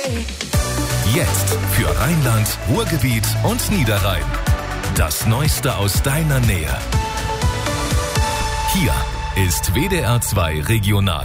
Jetzt für Rheinland, Ruhrgebiet und Niederrhein. Das Neueste aus deiner Nähe. Hier ist WDR 2 Regional.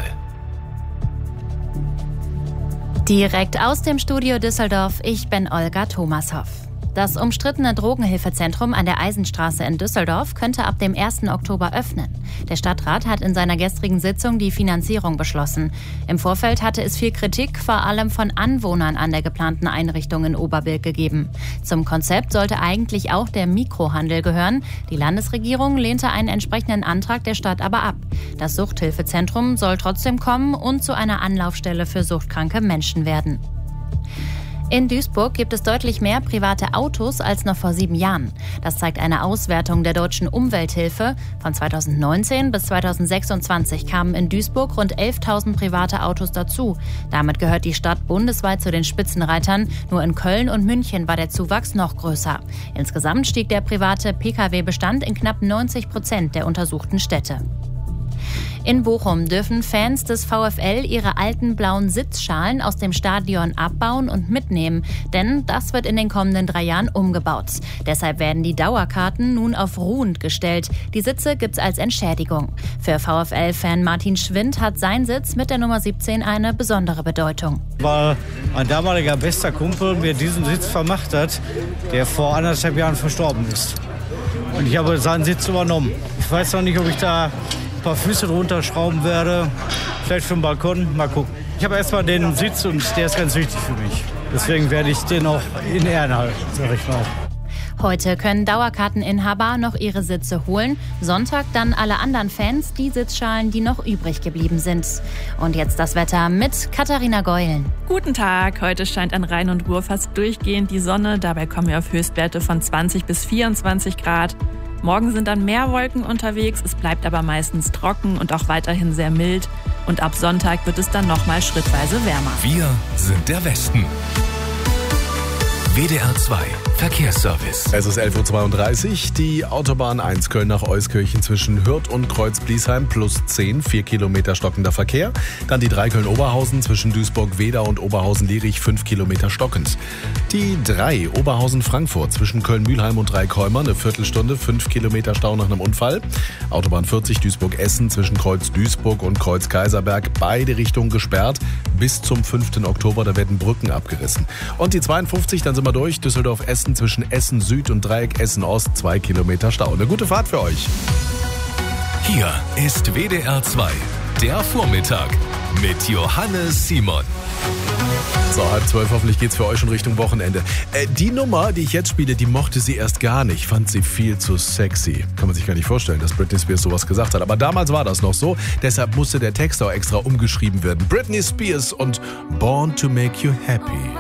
Direkt aus dem Studio Düsseldorf, ich bin Olga Thomashoff. Das umstrittene Drogenhilfezentrum an der Eisenstraße in Düsseldorf könnte ab dem 1. Oktober öffnen. Der Stadtrat hat in seiner gestrigen Sitzung die Finanzierung beschlossen. Im Vorfeld hatte es viel Kritik, vor allem von Anwohnern an der geplanten Einrichtung in Oberbilk gegeben. Zum Konzept sollte eigentlich auch der Mikrohandel gehören. Die Landesregierung lehnte einen entsprechenden Antrag der Stadt aber ab. Das Suchthilfezentrum soll trotzdem kommen und zu einer Anlaufstelle für suchtkranke Menschen werden. In Duisburg gibt es deutlich mehr private Autos als noch vor 7 Jahren. Das zeigt eine Auswertung der Deutschen Umwelthilfe. Von 2019 bis 2026 kamen in Duisburg rund 11.000 private Autos dazu. Damit gehört die Stadt bundesweit zu den Spitzenreitern. Nur in Köln und München war der Zuwachs noch größer. Insgesamt stieg der private Pkw-Bestand in knapp 90% der untersuchten Städte. In Bochum dürfen Fans des VfL ihre alten blauen Sitzschalen aus dem Stadion abbauen und mitnehmen, denn das wird in den kommenden 3 Jahren umgebaut. Deshalb werden die Dauerkarten nun auf ruhend gestellt. Die Sitze gibt's als Entschädigung. Für VfL-Fan Martin Schwind hat sein Sitz mit der Nummer 17 eine besondere Bedeutung. Weil mein damaliger bester Kumpel mir diesen Sitz vermacht hat, der vor 1,5 Jahren verstorben ist. Und ich habe seinen Sitz übernommen. Ich weiß noch nicht, ob ich da ein paar Füße drunter schrauben werde, vielleicht für den Balkon, mal gucken. Ich habe erstmal den Sitz und der ist ganz wichtig für mich. Deswegen werde ich den auch in Ehren halten, sag ich mal. Heute können Dauerkarteninhaber noch ihre Sitze holen. Sonntag dann alle anderen Fans die Sitzschalen, die noch übrig geblieben sind. Und jetzt das Wetter mit Katharina Geulen. Guten Tag, heute scheint an Rhein und Ruhr fast durchgehend die Sonne. Dabei kommen wir auf Höchstwerte von 20 bis 24 Grad. Morgen sind dann mehr Wolken unterwegs, es bleibt aber meistens trocken und auch weiterhin sehr mild. Und ab Sonntag wird es dann nochmal schrittweise wärmer. Wir sind der Westen. WDR 2 Verkehrsservice. Es ist 11.32 Uhr. Die Autobahn 1 Köln nach Euskirchen zwischen Hürth und Kreuz-Bliesheim +10, 4 Kilometer stockender Verkehr. Dann die 3 Köln-Oberhausen zwischen Duisburg-Wedau und Oberhausen-Lierich 5 Kilometer stockend. Die 3 Oberhausen-Frankfurt zwischen Köln-Mühlheim und Dreikäumer eine Viertelstunde, 5 Kilometer Stau nach einem Unfall. Autobahn 40 Duisburg-Essen zwischen Kreuz-Duisburg und Kreuz-Kaiserberg, beide Richtungen gesperrt. Bis zum 5. Oktober, da werden Brücken abgerissen. Und die 52, dann sind wir durch, Düsseldorf-Essen zwischen Essen Süd und Dreieck Essen Ost, 2 Kilometer Stau. Eine gute Fahrt für euch. Hier ist WDR 2, der Vormittag mit Johannes Simon. So, 11:30, hoffentlich geht's für euch schon Richtung Wochenende. Die Nummer, die ich jetzt spiele, die mochte sie erst gar nicht. Fand sie viel zu sexy. Kann man sich gar nicht vorstellen, dass Britney Spears sowas gesagt hat. Aber damals war das noch so. Deshalb musste der Text auch extra umgeschrieben werden. Britney Spears und Born to Make You Happy.